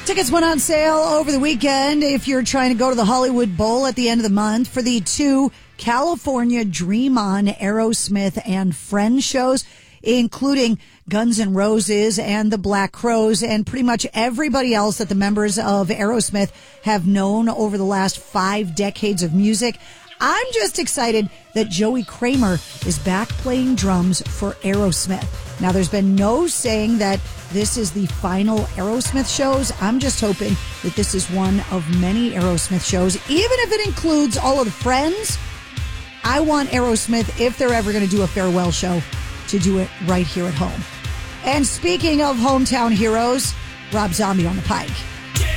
Tickets went on sale over the weekend if you're trying to go to the Hollywood Bowl at the end of the month for the 2 California Dream On Aerosmith and Friends shows, including Guns N' Roses and the Black Crowes and pretty much everybody else that the members of Aerosmith have known over the last 5 decades of music. I'm just excited that Joey Kramer is back playing drums for Aerosmith. Now, there's been no saying that this is the final Aerosmith shows. I'm just hoping that this is one of many Aerosmith shows. Even if it includes all of the Friends, I want Aerosmith, if they're ever going to do a farewell show, to do it right here at home. And speaking of hometown heroes, Rob Zombie on the pike.